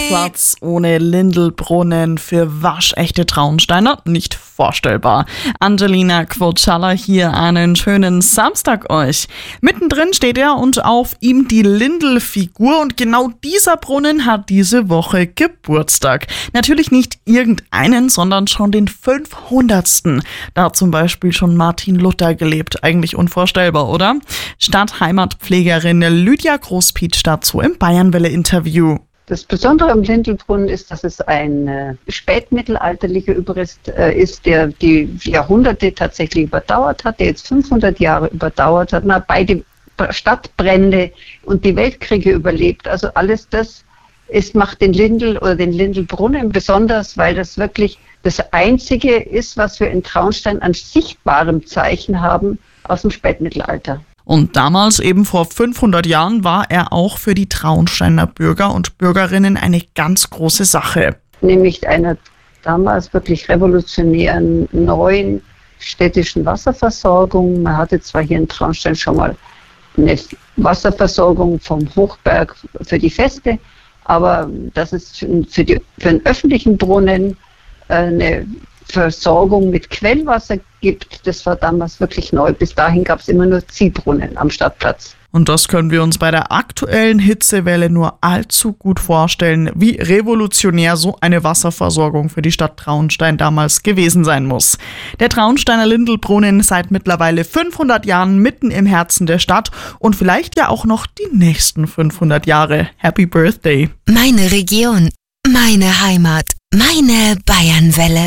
Marktplatz ohne Lindelbrunnen für waschechte Traunsteiner nicht vorstellbar. Angelina Quocalla hier, einen schönen Samstag euch. Mittendrin steht er und auf ihm die Lindelfigur und genau dieser Brunnen hat diese Woche Geburtstag. Natürlich nicht irgendeinen, sondern schon den 500. Da hat zum Beispiel schon Martin Luther gelebt. Eigentlich unvorstellbar, oder? Stadtheimatpflegerin Lydia Großpietsch dazu im Bayernwelle-Interview. Das Besondere am Lindelbrunnen ist, dass es ein spätmittelalterlicher Überrest ist, der die Jahrhunderte tatsächlich überdauert hat, der jetzt 500 Jahre überdauert hat, beide Stadtbrände und die Weltkriege überlebt. Also alles das macht den Lindelbrunnen besonders, weil das wirklich das Einzige ist, was wir in Traunstein an sichtbarem Zeichen haben aus dem Spätmittelalter. Und damals, eben vor 500 Jahren, war er auch für die Traunsteiner Bürger und Bürgerinnen eine ganz große Sache. Nämlich einer damals wirklich revolutionären neuen städtischen Wasserversorgung. Man hatte zwar hier in Traunstein schon mal eine Wasserversorgung vom Hochberg für die Feste, aber dass es für den öffentlichen Brunnen eine Versorgung mit Quellwasser gibt, das war damals wirklich neu. Bis dahin gab es immer nur Ziehbrunnen am Stadtplatz. Und das können wir uns bei der aktuellen Hitzewelle nur allzu gut vorstellen, wie revolutionär so eine Wasserversorgung für die Stadt Traunstein damals gewesen sein muss. Der Traunsteiner Lindelbrunnen seit mittlerweile 500 Jahren mitten im Herzen der Stadt und vielleicht ja auch noch die nächsten 500 Jahre. Happy Birthday! Meine Region, meine Heimat, meine Bayernwelle.